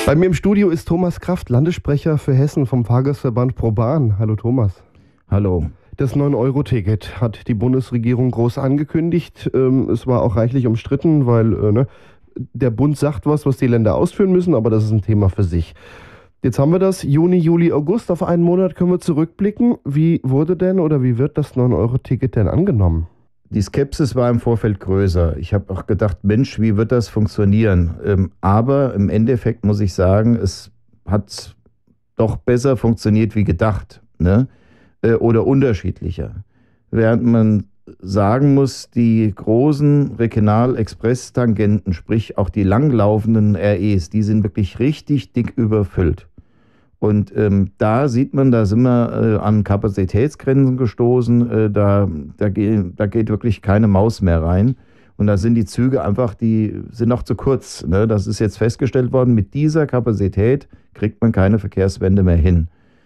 Bei mir im Studio ist Thomas Kraft, Landessprecher für Hessen vom Fahrgastverband ProBahn. Hallo Thomas. Hallo. Das 9-Euro-Ticket hat die Bundesregierung groß angekündigt. Es war auch reichlich umstritten, weil der Bund sagt was die Länder ausführen müssen, aber das ist ein Thema für sich. Jetzt haben wir das Juni, Juli, August. Auf einen Monat können wir zurückblicken. Wie wurde denn oder wie wird das 9-Euro-Ticket denn angenommen? Die Skepsis war im Vorfeld größer. Ich habe auch gedacht, Mensch, wie wird das funktionieren? Aber im Endeffekt muss ich sagen, es hat doch besser funktioniert wie gedacht, ne? Oder unterschiedlicher. Während man sagen muss, die großen Regional-Express-Tangenten, sprich auch die langlaufenden REs, die sind wirklich richtig dick überfüllt. Und da sieht man, da sind wir an Kapazitätsgrenzen gestoßen, da geht wirklich keine Maus mehr rein. Und da sind die Züge einfach, die sind noch zu kurz. Ne? Das ist jetzt festgestellt worden, mit dieser Kapazität kriegt man keine Verkehrswende mehr hin.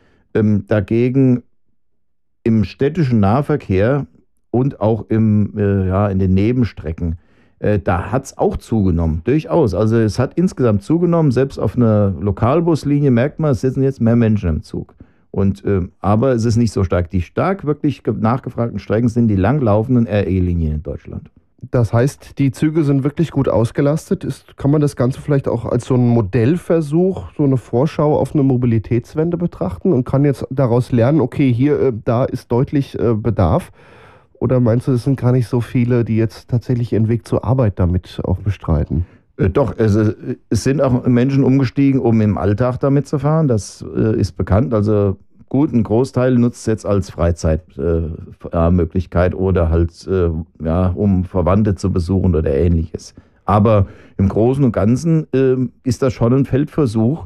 Dagegen im städtischen Nahverkehr und auch in den Nebenstrecken, da hat es auch zugenommen, durchaus. Also es hat insgesamt zugenommen, selbst auf einer Lokalbuslinie merkt man, es sitzen jetzt mehr Menschen im Zug. Aber es ist nicht so stark. Die stark wirklich nachgefragten Strecken sind die langlaufenden RE-Linien in Deutschland. Das heißt, die Züge sind wirklich gut ausgelastet. Kann man das Ganze vielleicht auch als so ein Modellversuch, so eine Vorschau auf eine Mobilitätswende betrachten und kann jetzt daraus lernen, okay, da ist deutlich Bedarf? Oder meinst du, es sind gar nicht so viele, die jetzt tatsächlich ihren Weg zur Arbeit damit auch bestreiten? Doch, es sind auch Menschen umgestiegen, um im Alltag damit zu fahren. Das ist bekannt. Also gut, ein Großteil nutzt es jetzt als Freizeitmöglichkeit oder halt, um Verwandte zu besuchen oder Ähnliches. Aber im Großen und Ganzen ist das schon ein Feldversuch.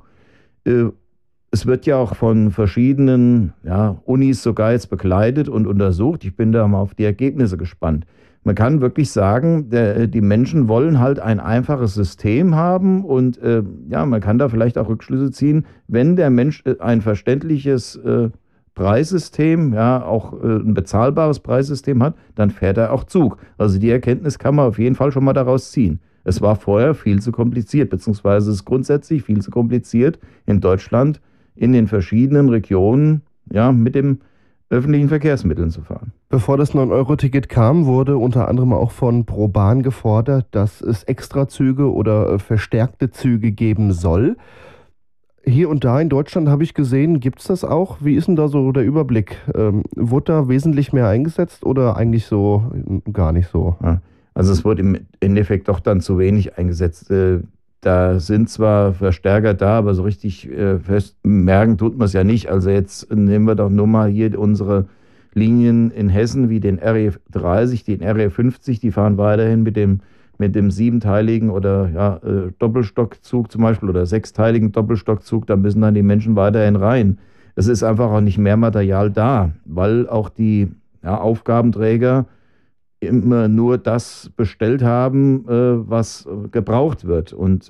Es wird ja auch von verschiedenen Unis sogar jetzt begleitet und untersucht. Ich bin da mal auf die Ergebnisse gespannt. Man kann wirklich sagen, die Menschen wollen halt ein einfaches System haben und man kann da vielleicht auch Rückschlüsse ziehen. Wenn der Mensch ein verständliches Preissystem, auch ein bezahlbares Preissystem hat, dann fährt er auch Zug. Also die Erkenntnis kann man auf jeden Fall schon mal daraus ziehen. Es war vorher viel zu kompliziert, beziehungsweise es ist grundsätzlich viel zu kompliziert in Deutschland, in den verschiedenen Regionen mit dem öffentlichen Verkehrsmitteln zu fahren. Bevor das 9-Euro-Ticket kam, wurde unter anderem auch von ProBahn gefordert, dass es Extrazüge oder verstärkte Züge geben soll. Hier und da in Deutschland habe ich gesehen, gibt es das auch? Wie ist denn da so der Überblick? Wurde da wesentlich mehr eingesetzt oder eigentlich so gar nicht so? Ja, also es wurde im Endeffekt doch dann zu wenig eingesetzt. Da sind zwar Verstärker da, aber so richtig fest merken tut man es ja nicht. Also jetzt nehmen wir doch nur mal hier unsere Linien in Hessen wie den RE30, den RE50, die fahren weiterhin mit dem 7-teiligen oder Doppelstockzug zum Beispiel oder 6-teiligen Doppelstockzug, da müssen dann die Menschen weiterhin rein. Es ist einfach auch nicht mehr Material da, weil auch die Aufgabenträger immer nur das bestellt haben, was gebraucht wird. Und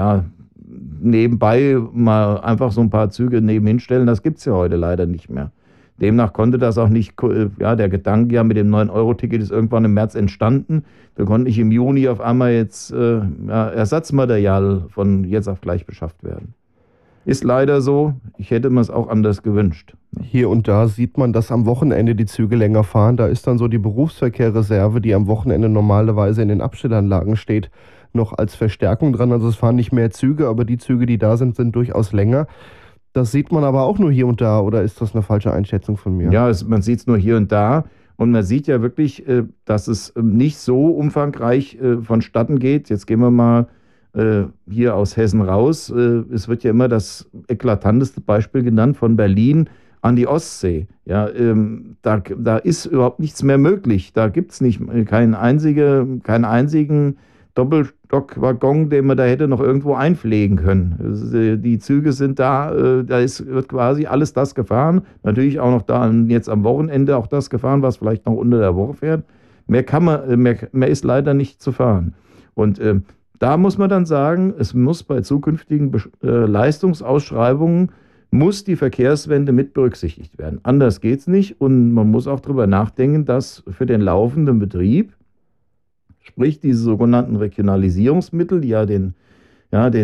nebenbei mal einfach so ein paar Züge nebenhin stellen, das gibt es ja heute leider nicht mehr. Demnach konnte das auch nicht, der Gedanke mit dem 9-Euro-Ticket ist irgendwann im März entstanden. Da konnte nicht im Juni auf einmal jetzt Ersatzmaterial von jetzt auf gleich beschafft werden. Ist leider so. Ich hätte mir es auch anders gewünscht. Hier und da sieht man, dass am Wochenende die Züge länger fahren. Da ist dann so die Berufsverkehrreserve, die am Wochenende normalerweise in den Abstellanlagen steht, noch als Verstärkung dran. Also es fahren nicht mehr Züge, aber die Züge, die da sind, sind durchaus länger. Das sieht man aber auch nur hier und da, oder ist das eine falsche Einschätzung von mir? Ja, man sieht es nur hier und da. Und man sieht ja wirklich, dass es nicht so umfangreich vonstatten geht. Jetzt gehen wir mal hier aus Hessen raus. Es wird ja immer das eklatanteste Beispiel genannt von Berlin an die Ostsee. Ja, da ist überhaupt nichts mehr möglich. Da gibt es keinen einzigen Doppelstockwaggon, den man da hätte noch irgendwo einpflegen können. Die Züge sind da, wird quasi alles das gefahren. Natürlich auch noch da jetzt am Wochenende auch das gefahren, was vielleicht noch unter der Woche fährt. Mehr ist leider nicht zu fahren. Und da muss man dann sagen, es muss bei zukünftigen Leistungsausschreibungen muss die Verkehrswende mit berücksichtigt werden. Anders geht es nicht und man muss auch darüber nachdenken, dass für den laufenden Betrieb, sprich diese sogenannten Regionalisierungsmittel, die den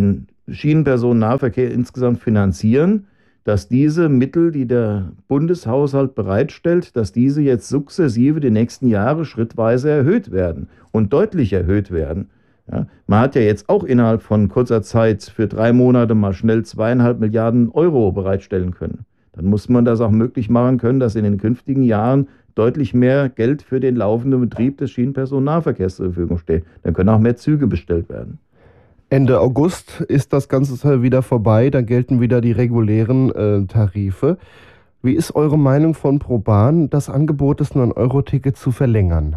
Schienenpersonennahverkehr insgesamt finanzieren, dass diese Mittel, die der Bundeshaushalt bereitstellt, dass diese jetzt sukzessive die nächsten Jahre schrittweise erhöht werden und deutlich erhöht werden. Ja, man hat ja jetzt auch innerhalb von kurzer Zeit für 3 Monate mal schnell 2,5 Milliarden Euro bereitstellen können. Dann muss man das auch möglich machen können, dass in den künftigen Jahren deutlich mehr Geld für den laufenden Betrieb des Schienenpersonennahverkehrs zur Verfügung steht. Dann können auch mehr Züge bestellt werden. Ende August ist das Ganze wieder vorbei, dann gelten wieder die regulären Tarife. Wie ist eure Meinung von ProBahn, das Angebot des 9-Euro-Tickets zu verlängern?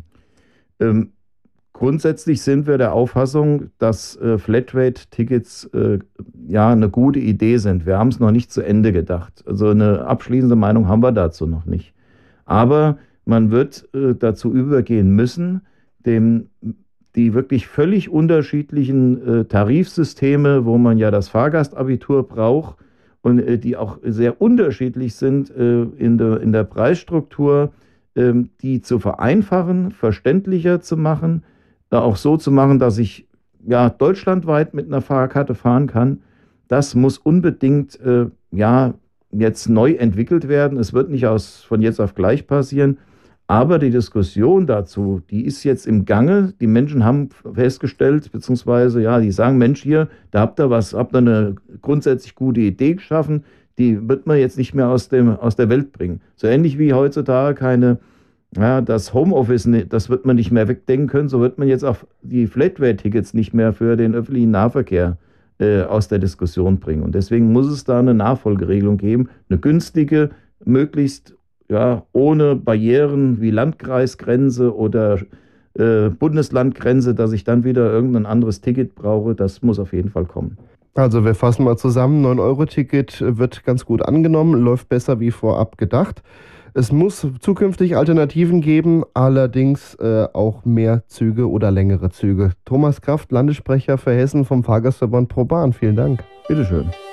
Grundsätzlich sind wir der Auffassung, dass Flatrate-Tickets ja eine gute Idee sind. Wir haben es noch nicht zu Ende gedacht. Also eine abschließende Meinung haben wir dazu noch nicht. Aber man wird dazu übergehen müssen, die wirklich völlig unterschiedlichen Tarifsysteme, wo man ja das Fahrgastabitur braucht und die auch sehr unterschiedlich sind in der Preisstruktur, die zu vereinfachen, verständlicher zu machen, auch so zu machen, dass ich ja deutschlandweit mit einer Fahrkarte fahren kann. Das muss unbedingt jetzt neu entwickelt werden. Es wird nicht von jetzt auf gleich passieren. Aber die Diskussion dazu, die ist jetzt im Gange. Die Menschen haben festgestellt, beziehungsweise die sagen, Mensch, hier, da habt ihr eine grundsätzlich gute Idee geschaffen, die wird man jetzt nicht mehr aus der Welt bringen. So ähnlich wie heutzutage das Homeoffice, das wird man nicht mehr wegdenken können, so wird man jetzt auch die Flatrate-Tickets nicht mehr für den öffentlichen Nahverkehr aus der Diskussion bringen. Und deswegen muss es da eine Nachfolgeregelung geben, eine günstige, möglichst ohne Barrieren wie Landkreisgrenze oder Bundeslandgrenze, dass ich dann wieder irgendein anderes Ticket brauche. Das muss auf jeden Fall kommen. Also wir fassen mal zusammen, 9-Euro-Ticket wird ganz gut angenommen, läuft besser wie vorab gedacht. Es muss zukünftig Alternativen geben, allerdings auch mehr Züge oder längere Züge. Thomas Kraft, Landessprecher für Hessen vom Fahrgastverband ProBahn, vielen Dank. Bitteschön.